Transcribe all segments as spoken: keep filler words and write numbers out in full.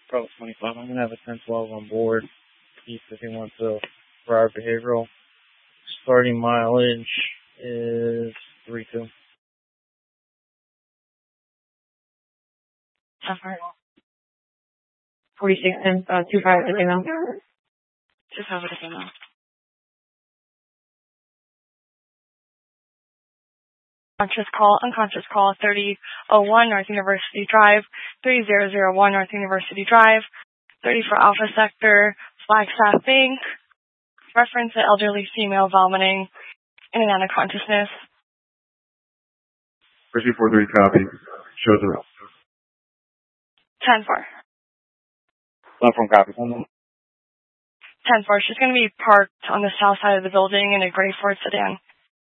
Probably twenty-five. I'm going to have a ten twelve on board. Keith, if he wants to provide behavioral. Starting mileage is three two. forty-six and uh, two five at email. two five at email. Conscious call, unconscious call, thirty oh one North University Drive, three zero zero one North University Drive, thirty for Alpha Sector, Flagstaff Bank, reference to elderly female vomiting, in and out of consciousness. First four three copy. Shows the route. ten four. Not from copy. ten four. She's going to be parked on the south side of the building in a gray Ford sedan.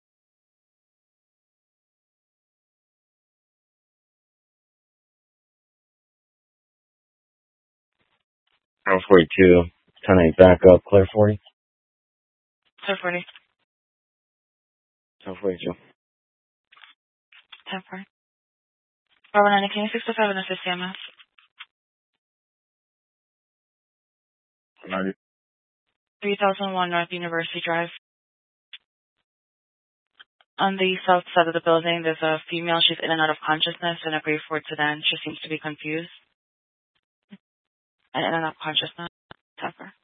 Route forty-two. ten eight back up. Clear forty. Clear forty. Route forty-two. ten four. Robert nine, can you six to five and assist C M S? ninety. three thousand one North University Drive. On the south side of the building, there's a female. She's in and out of consciousness in a gray Ford sedan. She seems to be confused. And in and out of consciousness. ten four.